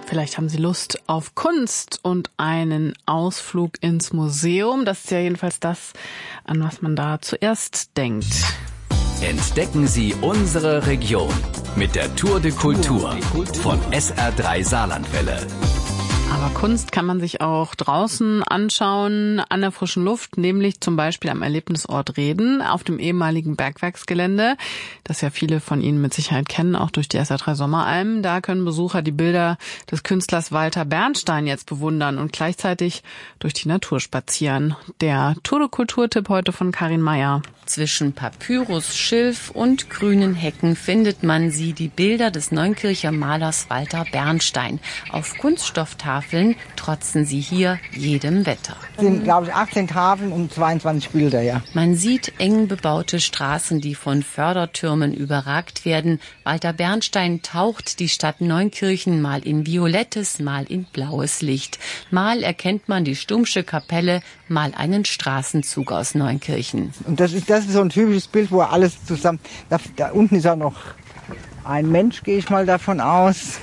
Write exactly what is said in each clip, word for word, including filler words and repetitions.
Vielleicht haben Sie Lust auf Kunst und einen Ausflug ins Museum. Das ist ja jedenfalls das, an was man da zuerst denkt. Entdecken Sie unsere Region mit der Tour de Kultur von S R drei Saarlandwelle. Aber Kunst kann man sich auch draußen anschauen, an der frischen Luft, nämlich zum Beispiel am Erlebnisort Reden auf dem ehemaligen Bergwerksgelände, das ja viele von Ihnen mit Sicherheit kennen, auch durch die S R drei Sommeralben. Da können Besucher die Bilder des Künstlers Walter Bernstein jetzt bewundern und gleichzeitig durch die Natur spazieren. Der Tour de Kultur-Tipp heute von Karin Meyer. Zwischen Papyrus, Schilf und grünen Hecken findet man sie, die Bilder des Neunkircher Malers Walter Bernstein. Auf Kunststofftafeln trotzen sie hier jedem Wetter. Es sind, glaube ich, achtzehn Tafeln und zweiundzwanzig Bilder, ja. Man sieht eng bebaute Straßen, die von Fördertürmen überragt werden. Walter Bernstein taucht die Stadt Neunkirchen mal in violettes, mal in blaues Licht. Mal erkennt man die Stumpsche Kapelle, mal einen Straßenzug aus Neunkirchen. Und das ist, das ist so ein typisches Bild, wo alles zusammen... Da, da unten ist auch noch ein Mensch, gehe ich mal davon aus.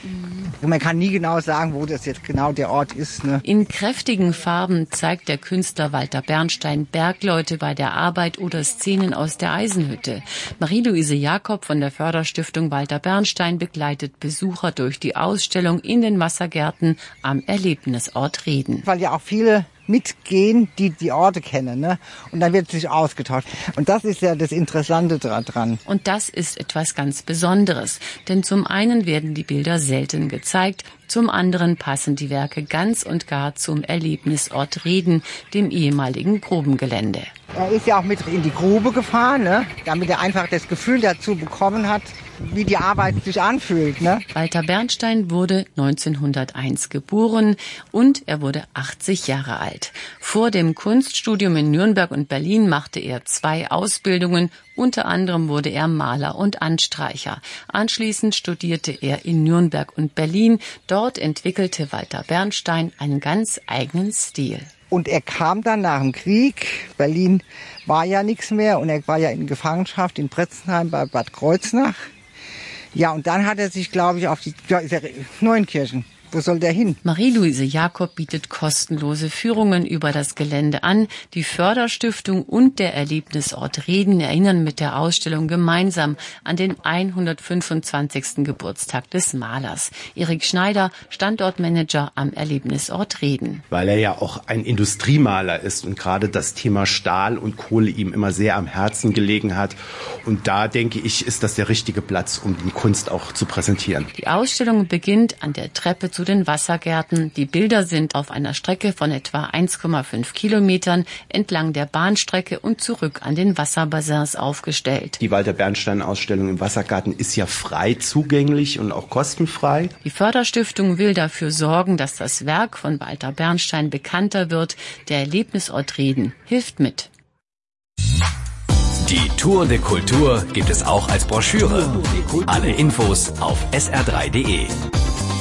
Man kann nie genau sagen, wo das jetzt genau der Ort ist. Ne? In kräftigen Farben zeigt der Künstler Walter Bernstein Bergleute bei der Arbeit oder Szenen aus der Eisenhütte. Marie-Louise Jakob von der Förderstiftung Walter Bernstein begleitet Besucher durch die Ausstellung in den Wassergärten am Erlebnisort Reden. Weil ja auch viele mitgehen, die die Orte kennen, ne? Und dann wird sich ausgetauscht. Und das ist ja das Interessante dran. Und das ist etwas ganz Besonderes. Denn zum einen werden die Bilder selten gezeigt, zum anderen passen die Werke ganz und gar zum Erlebnisort Reden, dem ehemaligen Grubengelände. Er ist ja auch mit in die Grube gefahren, ne? Damit er einfach das Gefühl dazu bekommen hat, wie die Arbeit sich anfühlt. Ne? Walter Bernstein wurde neunzehnhunderteins geboren und er wurde achtzig Jahre alt. Vor dem Kunststudium in Nürnberg und Berlin machte er zwei Ausbildungen. Unter anderem wurde er Maler und Anstreicher. Anschließend studierte er in Nürnberg und Berlin. Dort entwickelte Walter Bernstein einen ganz eigenen Stil. Und er kam dann nach dem Krieg. Berlin war ja nichts mehr und er war ja in Gefangenschaft in Bretzenheim bei Bad Kreuznach. Ja, und dann hat er sich, glaube ich, auf die ja, ist er, Neunkirchen. Wo soll der hin? Marie-Louise Jakob bietet kostenlose Führungen über das Gelände an. Die Förderstiftung und der Erlebnisort Reden erinnern mit der Ausstellung gemeinsam an den hundertfünfundzwanzigsten Geburtstag des Malers. Erik Schneider, Standortmanager am Erlebnisort Reden. Weil er ja auch ein Industriemaler ist und gerade das Thema Stahl und Kohle ihm immer sehr am Herzen gelegen hat. Und da, denke ich, ist das der richtige Platz, um die Kunst auch zu präsentieren. Die Ausstellung beginnt an der Treppe zu den Wassergärten. Die Bilder sind auf einer Strecke von etwa eins Komma fünf Kilometern entlang der Bahnstrecke und zurück an den Wasserbassins aufgestellt. Die Walter Bernstein-Ausstellung im Wassergarten ist ja frei zugänglich und auch kostenfrei. Die Förderstiftung will dafür sorgen, dass das Werk von Walter Bernstein bekannter wird. Der Erlebnisort Reden hilft mit. Die Tour de Kultur gibt es auch als Broschüre. Alle Infos auf S R drei punkt de.